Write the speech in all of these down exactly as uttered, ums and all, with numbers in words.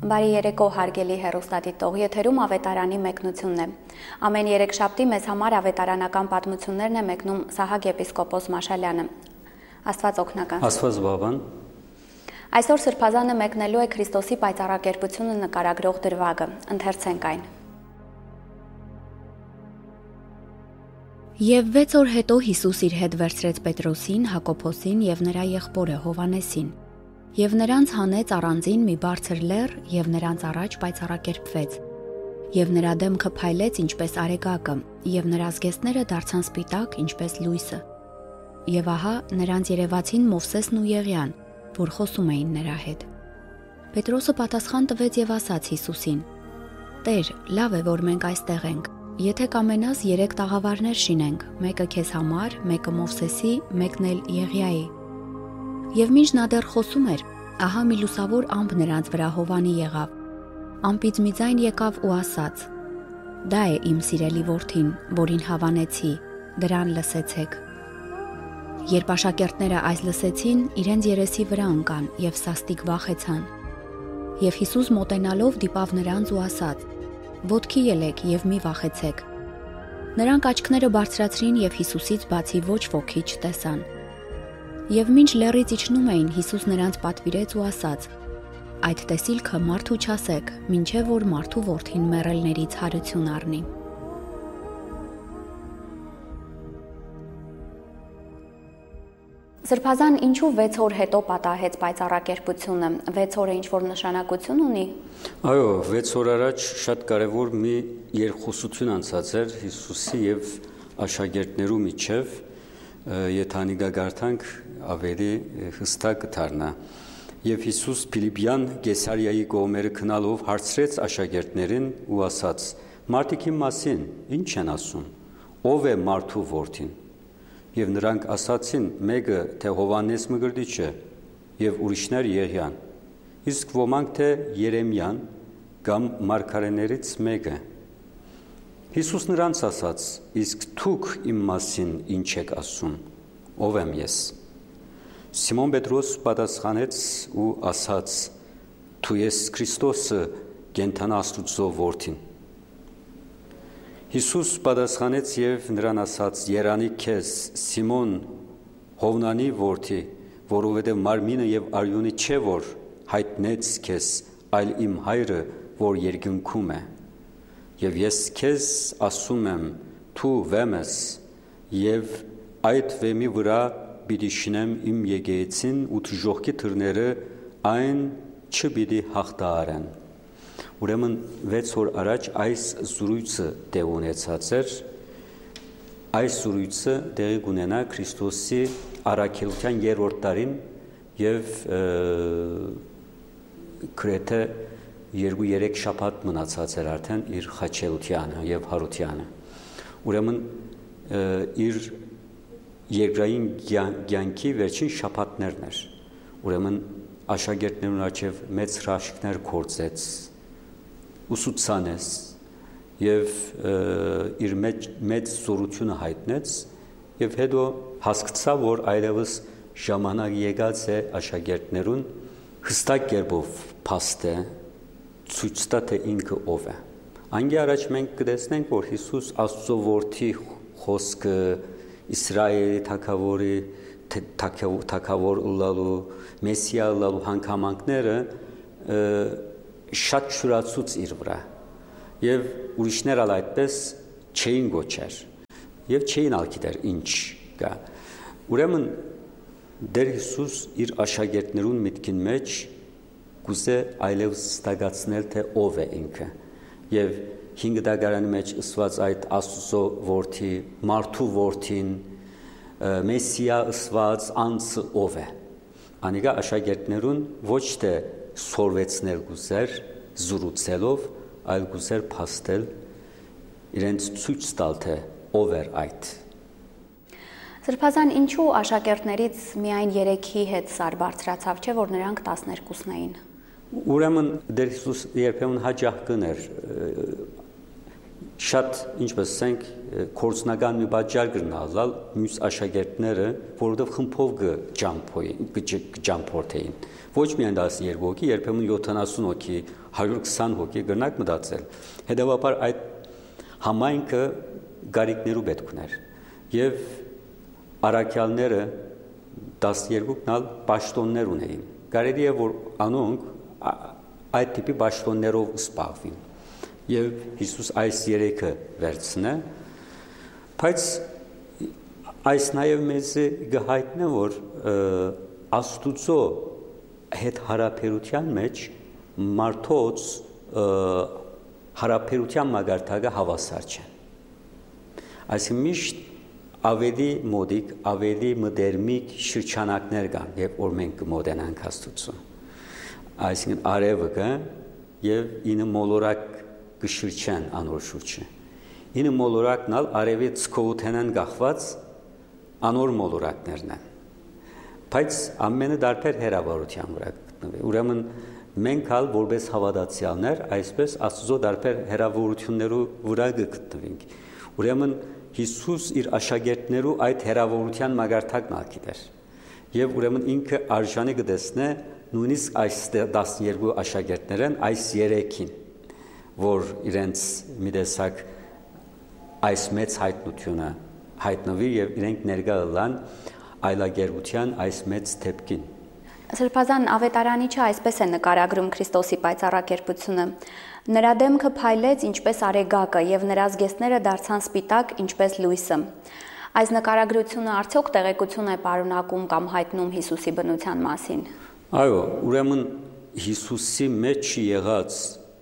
Բարի երեկո հարգելի հեռուստադիտող, եթերում ավետարանի մեկնությունն է։ Ամեն երեքշաբթի մեզ համար ավետարանական պատմություններն է մեկնում Սահակ եպիսկոպոս Մաշալյանը։ Աստված օգնական։ Աստված բավան։ Այսօր Սրբազանը մեկնելու է Քրիստոսի պայծառակերպությունը նկարագրող դրվագը։ Ընթերցենք այն։ Եվ վեց օր հետո Հիսուս իր հետ վերցրեց Պետրոսին, Հակոբոսին և նրա եղբորը Հովանեսին։ Եվ նրանց հանեց առանձին մի բարձր լեռ և նրանց առաջ պայծառակերպվեց։ Եվ նրա դեմքը փայլեց ինչպես արեգակը, և նրա զգեստները դարձան սպիտակ ինչպես լույսը։ Եվ ահա նրանց երևացին Մովսեսն ու Եղիան, որ խոսում էին նրա հետ։ Պետրոսը պատասխան տվեց և ասաց Հիսուսին. «Տեր, լավ է, որ մենք այստեղ ենք։ Եթե կամենաս, երեք տաղավարներ շինենք, մեկը քեզ համար, մեկը Մովսեսի, մեկն էլ Եղիայի»։ Եվ մինչ նա դեռ խոսում էր, ահա մի լուսավոր ամպ նրանց վրա հովանի եղավ։ Ամպից մի ձայն եկավ ու ասաց. «Դա է իմ սիրելի որդին, որին հավանեցի, դրան լսեցեք»։ Երբ աշակերտները այս լսեցին, իրենց երեսի վրա ընկան և սաստիկ վախեցան։ Եվ Հիսուս մոտենալով դիպավ նրանց ու ասաց. «Ոտքի ելեք և մի վախեցեք»։ Նրանք աչքները բարձրացրին և Հիսուսից բացի ոչ ոքի չտեսան։ Եվ մինչ լեռից իջնում էին, Հիսուս նրանց պատվիրեց ու ասաց. «Այդ տեսիլքը մարդու չասեք, մինչև որ մարդու որդին մեռելներից հարություն առնի»։ Սրբազան ինչու վեց օր հետո պատահեց պայծառակերպությունը, վեց օրը ինչ-որ նշանակություն ունի։ Այո, վեց օր առաջ շատ կարևոր մի երկխոսություն անցած էր Հիսուսի և աշակերտներու միջև, եթե անիգա գարտանք ավելի հստակ կդառնա։ Եվ Հիսուս Փիլիպյան Կեսարիայի կողմերը քնալով հարցրեց աշակերտներին ու ասաց. «Մարդիկ իմ մասին ինչ են ասում, ով է մարդու որդին»։ Եվ նրանք ասացին, մեկը թե Հովանես Մկրտիչը և ուրիշներ Եղիան, իսկ ոմանք թե Երեմիան կամ մարգարեներից մեկը։ Հիսուս նրանց ասաց. «Իսկ դուք իմ մասին ինչ եք ասում, ով եմ ես»։ Սիմոն Պետրոս պատասխանեց ու ասաց. «Դու ես Քրիստոսը, կենդան Աստուծո որդին»։ Հիսուս պատասխանեց և նրան ասաց. «Երանի քեզ, Սիմոն, Հովնանի որդի, որովհետև մարմինը և արյունը չէ, որ հայտնեց քեզ, այլ իմ Հայրը, որ երկնքում է։ Եվ ես քեզ ասում եմ, դու վեմ ես, և այդ վեմի վրա պիտի շինեմ իմ եկեղեցին ու դժոխքի դռները այն չպիտի հաղթահարեն»։ Ուրեմն վեց օր առաջ այս զրույցը տեղ ունեցած էր, այս զրույցը տեղի կունենա Քրիստոսի առաքելության երրորդ տարին և գրեթե երկու-երեք շաբաթ մնացած էր արդեն իր խաչելությանը և հարությանը։ Ուրեմն իր երկրային կյանքի վերջին շաբաթներն էր։ Ուրեմն աշակերտներուն առջև մեծ հրաշքներ գործեց, ուսուցանեց և իր մեծ զորությունը հայտնեց և հետո հասկացավ, որ այլևս ժամանակ եկած է աշակերտներուն հստակ կերպով փաստե ցույց տա, թե ինքը ով է։ Անգի առաջ մենք կտեսնենք, որ Հիսուս Աստծո որդի խոսքը Իսրայելի թագավորի թագավոր ըլլալու, Մեսիա ըլլալու հանգամանքները շատ շուրացուց իր վրա և ուրիշներ ալ այդպես չէին գոչեր և չէին ալ գիտեր ինչ կա։ Ուրեմն Տեր Հիսուս իր աշակերտներուն միտքին մեջ գուզե այլևս ստագացնել, թե ով է ինքը և հինգ դագարանի մեջ ըսված այդ Աստծո որդի, մարդու որդին, Մեսիա ըսված անձը ով է։ Անիկա աշակերտներուն ոչ թե սորվեցնել գուզեր զրուցելով, այլ գուզեր փաստել, իրենց ցույց տալ, թե ով էր այդ։ Սրբազան ինչու աշակերտներից միայն երեքի հետ սար բարձրացավ, չէ՞ որ նրանք տասներկուսն էին։ Ուրեմն Տեր Հիսուս երբեմն հաճախ կներ շատ ինչպես ասենք կորցնական մի բաժար կգնալ մյուս աշակերտները, որովհետև խմբով կջամփորդեին։ Ոչ միայն տասներկու հոգի, երբեմն յոթանասուն հոգի, հարյուր քսան հոգի կգնաք մտածել։ Հետևաբար այդ համայնքը գարիկներու պետք ուներ։ Եվ առաքյալները տասներկուքն ալ պաշտոններ ունեին։ Կարելի է որ անոնք այդ տիպի պաշտոններով զբաղվին։ Եվ Հիսուս այս երեքը վերցնե, բայց այս նաև մեզ գհայտնե, որ Աստուծո հետ հարաբերության մեջ մարդոց հարաբերության մագարտակը հավասար չէ։ Այսինքն միշտ ավելի մոդիկ, ավելի մդերմիկ շրջանակներ կան, երբ որ մենք կմոտենանք Աստուծո։ Այսինքն արևը կա եւ ինը մոլորակ կշրջան անոր շուրջը։ Ինը մոլորակն ալ արևի ցկովութենան գախված անոր մոլորակներն են։ Բայց ամենը դարբեր հերավարության վրա գտնվի։ Ուրեմն մենք ալ որպես հավատացյալներ այսպես Աստծո դարբեր հերավորություններու վրա գտնվենք։ Ուրեմն Հիսուս իր աշակերտներու այդ հերավորության մագարտակն ալ գիտեր։ Եվ ուրեմն ինքը արժանի կտեսնե նույնիսկ այս տասներկու աշակերտներն այս երեքին, որ իրենց մի տեսակ այս մեծ հայտնությունը հայտնվի եւ իրենք ներկա ըլլան այլագերության այս մեծ դեպքին։ Սրբազան ավետարանիչը այսպես է նկարագրում Քրիստոսի պայծառակերպությունը. նրա դեմքը փայլեց ինչպես արեգակը եւ նրա զգեստները դարձան սպիտակ ինչպես լույսը։ Այս նկարագրությունը արդյոք տեղեկություն է պարունակում կամ հայտնում Հիսուսի բնության մասին։ Այո, ուրեմն Հիսուսի մեջ եղած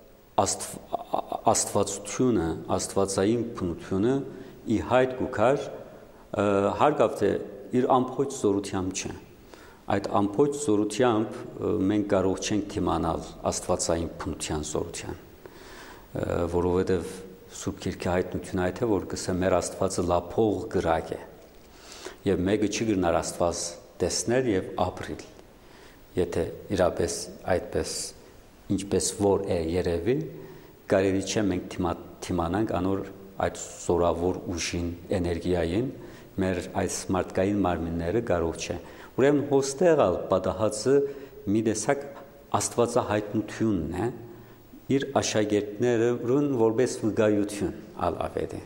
աստվածությունը, աստվածային բնությունը ի հայտ գուքար հարգավ թե իր ամփոփ զորությամբ չէ։ Այդ ամփոփ զորությամբ մենք կարող չենք դիմանալ աստվածային բնության զորության, որովհետև Սուրբ Գիրքի հայտնությունը այդ է, որ կսե մեր Աստվածը լափող գրակ է, եւ մեկը չի գնար Աստված տեսնել եւ ապրիլ, եթե իրապես այդպես ինչպես որ է երևի, կարելի չէ մենք թիմանանք անոր այդ զորավոր ուժին, էներգիային, մեր այս մարդկային մարմինները կարող չէ։ Ուրեմն հոստեղալ պատահածը մի տեսակ աստվածահայտնությունն է, իր աշակերտներուն որպես վկայություն ալ ավետի։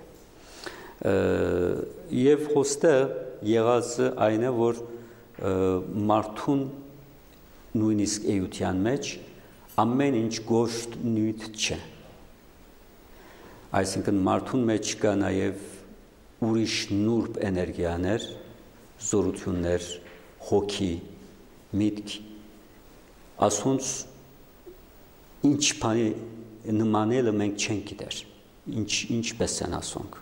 Եվ հոստեղ եղածը այն է, որ մարդուն նույնիսկ էության մեջ ամեն ինչ գոշտ նյութ չէ։ Այսինքն մարդուն մեջ կա նաև ուրիշ նուրբ էներգիաներ, զորություններ, հոգի, միտք, ասոնց ինչ բանի նմանելը մենք չենք գիտեր, ինչ ինչպես են ասոնք։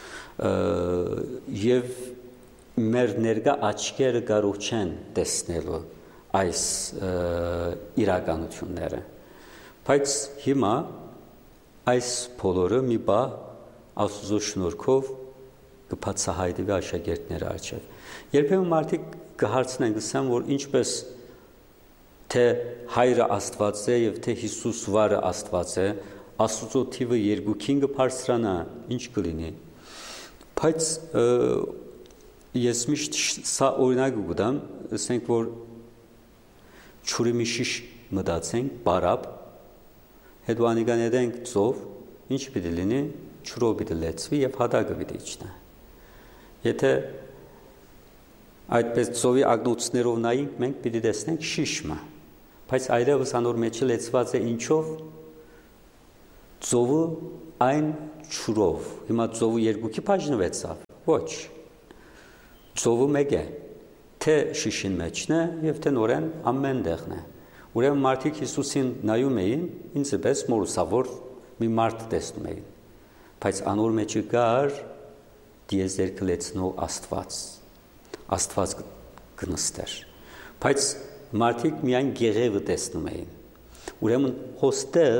Եվ մեր ներկա աչքերը կարող չեն տեսնելու այս իրականությունները։ Բայց հիմա այս բոլորը մի բա Աստծո շնորհքով կբացահայտվի աշակերտների առջև։ Երբեմն մարդիկ կհարցնեն, կսեն, որ ինչպես թե հայրը Աստված է եւ թե Հիսուս վարը Աստված է, Աստծո թիվը երկուքին կբարձրանա, ինչ կլինի։ Բայց ես միշտ սա օրինակ կգտամ, ասենք որ ճուրի մի շիշ մտածենք, բարապ, հետո անիկան edենք ծով, ինչ պիտի լինի, ճուրով պիտի լեցվի եւ հատակը պիտի իջնա։ Եթե այդպես ծովի ագնոցներով նայենք, մենք պիտի տեսնենք շիշմը, բայց այլևս անոր մեջը լեցված է ինչով, ծովը այն ճուրով, հիմա ծովը երկուքի բաժնվեցավ, ոչ, ծովը մեկ է, թե շիշին մեջն է եւ թե նորեն ամեն տեղն է։ Ուրեմն մարդիկ Հիսուսին նայում էին, ինձ պես մորուսավոր մի մարդ տեսնում էին, բայց անոր մեջը կար դիեզերքը լեցնող Աստված, Աստված կնստեր, բայց մարդիկ միայն գեղևը տեսնում էին։ Ուրեմն հոստեղ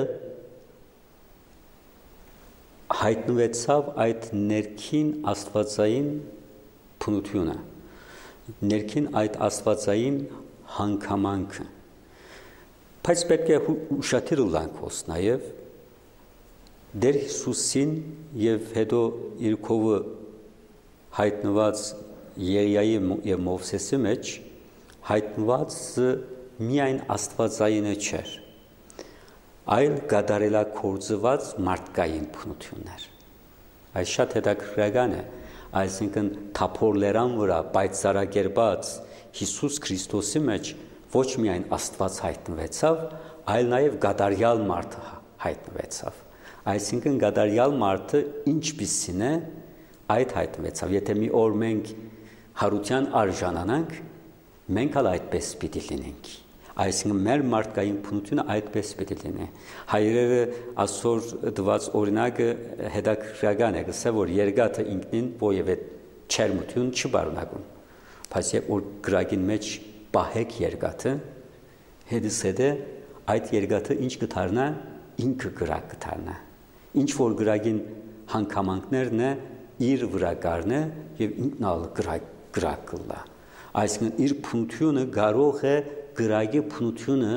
հայտնվեցավ այդ ներքին աստվածային բնությունը, ներքին այդ աստվածային հանգամանքը։ Բայց պետք է ուշադիր լինենք հոս նաև Դեր Հիսուսին եւ հետո իր կովը հայտնված Երիայի եւ Մովսեսի մեջ հայտնված միայն Աստվածայինը չէր, այլ գադարելակորձված մարդկային բնություններ։ Այս շատ հետաքրքրական է, այսինքն թափորլերան վրա պայծառակերպած Հիսուս Քրիստոսի մեջ ոչ միայն Աստված հայտնվեցավ, այլ նաև գադարյալ մարդը հայտնվեցավ։ Այսինքն գադարյալ մարդը ինչպիսին է, այդ հայտնվեցավ։ Եթե մի օր մենք հարության արժանանանք, մենք ալ այդպես պիտի լինենք։ Այսինքն մեր մարդկային բնությունը այդպես պիտի լինի։ Հայրերը այսօր դված օրինակը հետաքրքրական է, գսե որ երկաթը ինքնին որևէ չերմություն չբարունակում։ Բայց երբ որ գրագին մեջ պահեք երկաթը, հետս հետը այդ երկաթը ինչ կդառնա, ինքը գրակ կդառնա։ Ինչ որ գրագին հանգամանքներն է իր վրա կառնե եւ ինքն ալ գրակ գրակ կլա։ Այսինքն իր բնությունը կարող է գրագի բնությունը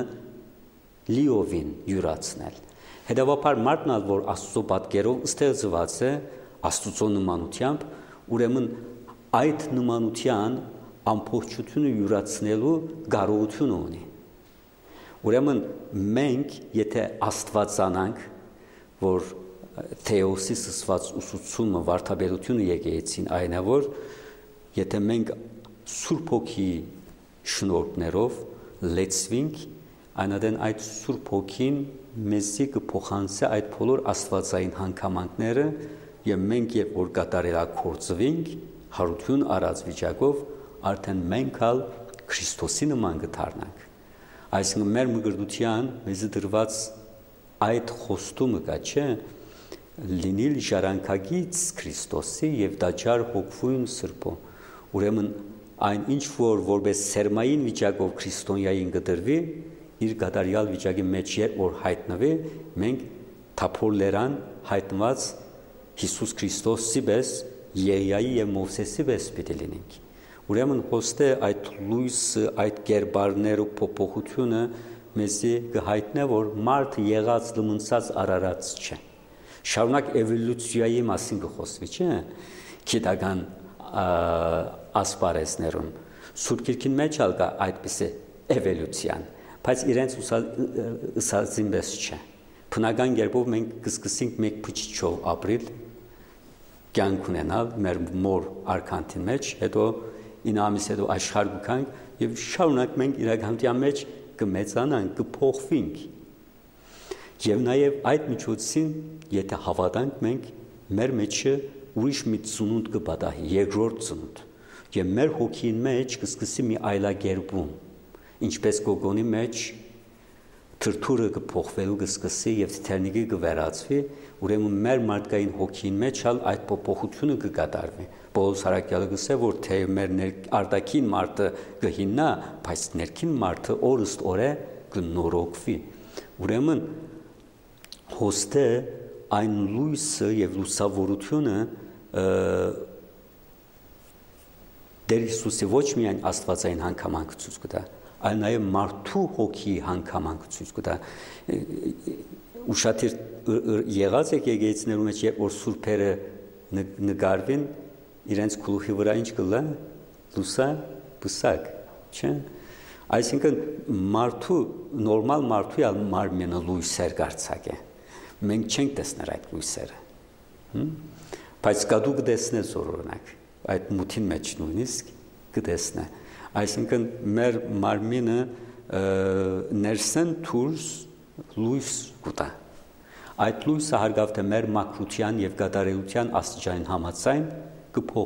լիովին յուրացնել։ Հետևաբար մարդն ալ որ Աստծո պատկերով ստեղծված է Աստծո նմանությամբ, ուրեմն այդ նմանության ամբողջությունը յուրացնելու կարողություն ունի։ Ուրեմն մենք եթե Աստվածանանք, որ Թեոսի սսված ուսուցումը վարդապետությունը եկեցին այն է, որ եթե մենք Սուրբ Հոգի շնորհներով լեցվենք, այնադեն այդ Սուրբ Հոգին մեզի կփոխանցի այդ բոլոր աստվածային հանգամանքները եւ մենք երբ որ կատարելակորձվենք հարություն առած վիճակով արդեն մենք ալ Քրիստոսի նման կդառնանք։ Այսինքն մեր մգրդության մեզ դրված այդ խոստումը կա, չէ, լինիլ ժառանգագից Քրիստոսի եւ դաջար հոգվույն Սրբո։ Ուրեմն այն ինչ որ որպես սերմային վիճակով քրիստոնյային կդրվի, իր գադարյալ վիճակի մեջ երբ որ հայտնվի, մենք թափորլերան հայտնված Հիսուս Քրիստոսի պես Երիայի եւ Մովսեսի պես պիտի լինենք։ Ուրեմն հոստե այդ լույսը, այդ կերպարները փոփոխությունը մեզի կհայտնե, որ մարդը եղած լմնցած արարած չէ։ Շարունակ էվոլյուցիայի մասին կխոսվի, չէ՞, գիտական ասպարեզներում։ Սուրբ Գիրքին մեջ ալ կա այդպիսի էվոլյուցիան, բայց իրենց ուսածին պես չէ։ Բնական կերպով մենք կսկսենք մեկ փչիչով ապրել, կյանք ունենալ մեր մոր արքանտին մեջ, հետո ինը ամիս հետո աշխարհ գանք եւ շարունակ մենք իրականության մեջ կմեծանանք, կփոխվենք։ Եվ նաև այդ միջոցին, եթե հավատանք մենք, մեր մեջը ուրիշ մի ծնունդ կպատահի, երկրորդ ծնունդ, եւ մեր հոգին մեջ կսկսի մի այլագերբում, ինչպես Գոգոնի մեջ թրթուրը կփոխվելու կսկսի եւ թերնիկի կվերածվի, ուրեմն մեր մարդկային հոգին մեջ ալ այդ փոփոխությունը կկատարվի։ Պողոս Հարակյալը գսե, որ թե մեր արտաքին մարդը կհիննա, բայց ներքին մարդը օրըստ օրե կնորոգվի։ Ուրեմն հոստե այն լույսը եւ լուսավորությունը Տեր Հիսուսի ոչ միայն աստվածային հանգամանք ցույց կտա, այլ նաեւ մարդու հոգի հանգամանք ցույց կտա։ Ուշադիր եղած եք եկեղեցիներում մեջ, երբ որ սուրբերը նկարվին, իրենց գլուխի վրա ինչ կլա, լուսա բուսակ, չէ՞։ Այսինքն մարդու նորմալ մարդու ալ մարմինը լույսեր գարցակ է։ Մենք չենք տեսներ այդ լույսերը։ Բայց կադու կտեսնես օրինակ, այդ մութին մեջ նույնիսկ կտեսնե։ Այսինքն մեր մարմինը ներսեն դուրս լույս կուտա։ Այդ լույսը հարգավ թե մեր մաքրության եւ գադարելության աստիճանին համաձայն կփոխ